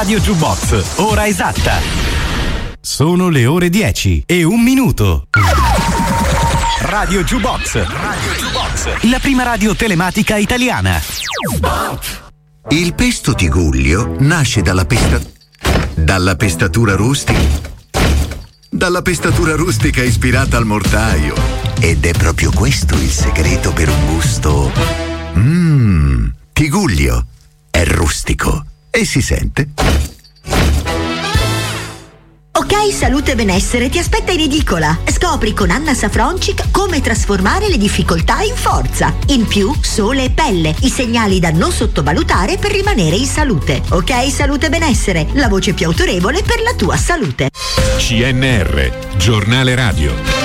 Radio Jukebox, ora esatta. Sono le ore 10:01. Radio Jukebox, la prima radio telematica italiana. Il pesto Tigullio nasce dalla pestatura rustica ispirata al mortaio. Ed è proprio questo il segreto per un gusto. Tigullio è rustico e si sente. Ok, Salute e Benessere ti aspetta in edicola. Scopri con Anna Safroncic come trasformare le difficoltà in forza. In più, sole e pelle, i segnali da non sottovalutare per rimanere in salute. Ok, Salute e Benessere, la voce più autorevole per la tua salute. CNR, giornale radio.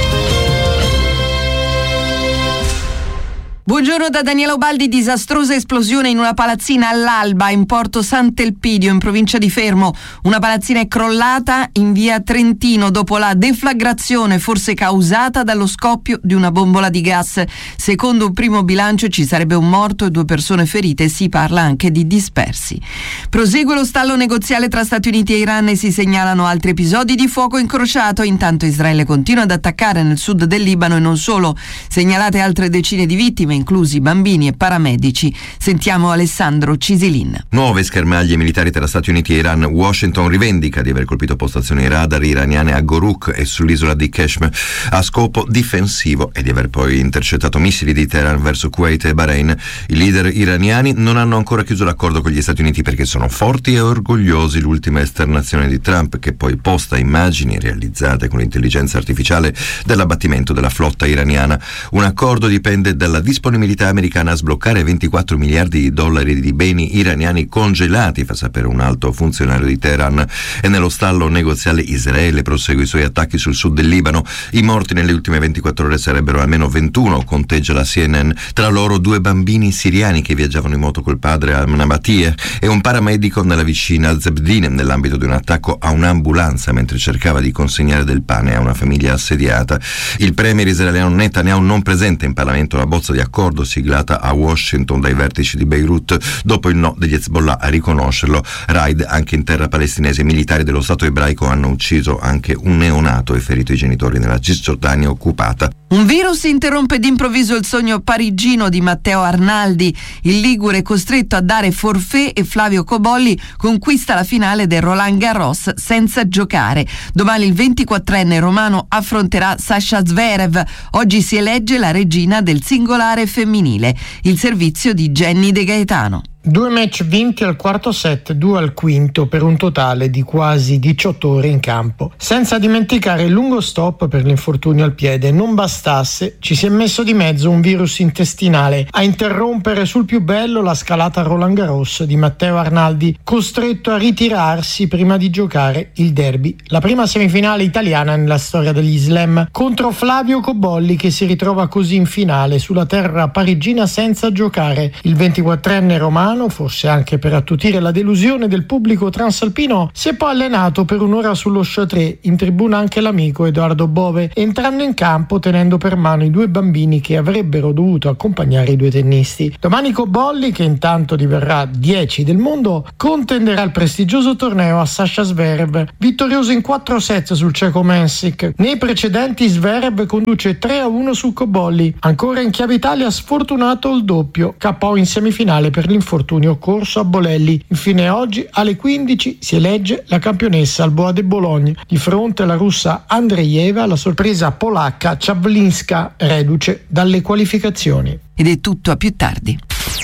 Buongiorno da Daniela Ubaldi. Disastrosa esplosione in una palazzina all'alba in Porto Sant'Elpidio, in provincia di Fermo. Una palazzina è crollata in via Trentino dopo la deflagrazione, forse causata dallo scoppio di una bombola di gas. Secondo un primo bilancio ci sarebbe un morto e 2 persone ferite, si parla anche di dispersi. Prosegue lo stallo negoziale tra Stati Uniti e Iran e si segnalano altri episodi di fuoco incrociato. Intanto Israele continua ad attaccare nel sud del Libano e non solo. Segnalate altre decine di vittime, inclusi bambini e paramedici. Sentiamo Alessandro Cisilin. Nuove schermaglie militari tra Stati Uniti e Iran. Washington rivendica di aver colpito postazioni radar iraniane a Goruk e sull'isola di Keshme a scopo difensivo e di aver poi intercettato missili di Teheran verso Kuwait e Bahrain. I leader iraniani non hanno ancora chiuso l'accordo con gli Stati Uniti perché sono forti e orgogliosi. L'ultima esternazione di Trump, che poi posta immagini realizzate con l'intelligenza artificiale dell'abbattimento della flotta iraniana. Un accordo dipende dalla disponibilità americana a sbloccare 24 miliardi di dollari di beni iraniani congelati, fa sapere un alto funzionario di Teheran. E nello stallo negoziale Israele prosegue i suoi attacchi sul sud del Libano. I morti nelle ultime 24 ore sarebbero almeno 21, conteggia la CNN. Tra loro 2 bambini siriani che viaggiavano in moto col padre al-Nabatir e un paramedico nella vicina Zebdin nell'ambito di un attacco a un'ambulanza mentre cercava di consegnare del pane a una famiglia assediata. Il premier israeliano Netanyahu non presenta in Parlamento la bozza di accordo siglata a Washington dai vertici di Beirut dopo il no degli Hezbollah a riconoscerlo. Raid anche in terra palestinese. I militari dello Stato ebraico hanno ucciso anche un neonato e ferito i genitori nella Cisgiordania occupata. Un virus interrompe d'improvviso il sogno parigino di Matteo Arnaldi. Il ligure, costretto a dare forfait, e Flavio Cobolli conquista la finale del Roland Garros senza giocare. Domani il 24enne romano affronterà Sasha Zverev. Oggi si elegge la regina del singolare femminile. Il servizio di Jenny De Gaetano. 2 match vinti al quarto set, 2 al quinto, per un totale di quasi 18 ore in campo. Senza dimenticare il lungo stop per l'infortunio al piede. Non bastasse, ci si è messo di mezzo un virus intestinale a interrompere sul più bello la scalata Roland Garros di Matteo Arnaldi, costretto a ritirarsi prima di giocare il derby, la prima semifinale italiana nella storia degli slam, contro Flavio Cobolli, che si ritrova così in finale sulla terra parigina senza giocare. Il 24enne romano, forse anche per attutire la delusione del pubblico transalpino, si è poi allenato per un'ora sullo Châtelet, in tribuna anche l'amico Edoardo Bove, entrando in campo tenendo per mano i 2 bambini che avrebbero dovuto accompagnare i 2 tennisti. Domani Cobolli, che intanto diverrà 10 del mondo, contenderà il prestigioso torneo a Sasha Zverev, vittorioso in 4 set sul ceco Mensik. Nei precedenti Zverev conduce 3-1 su Cobolli. Ancora in chiave Italia, sfortunato il doppio, KO in semifinale per l'infortunio corso a Bolelli. Infine oggi alle 15 si elegge la campionessa al Bois de Boulogne di fronte alla russa Andreeva, la sorpresa polacca Czablinska, reduce dalle qualificazioni. Ed è tutto, a più tardi.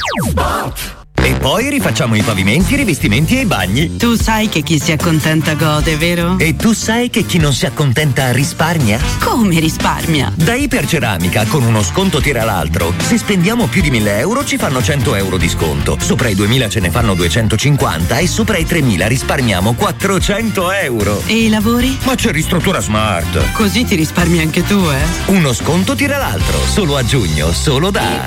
E poi rifacciamo i pavimenti, i rivestimenti e i bagni. Tu sai che chi si accontenta gode, vero? E tu sai che chi non si accontenta risparmia? Come risparmia? Da Iperceramica, con uno sconto tira l'altro. Se spendiamo più di 1.000 euro ci fanno 100 euro di sconto. Sopra i 2.000 ce ne fanno 250 e sopra i 3.000 risparmiamo 400 euro. E i lavori? Ma c'è Ristruttura Smart. Così ti risparmi anche tu, eh? Uno sconto tira l'altro. Solo a giugno, solo da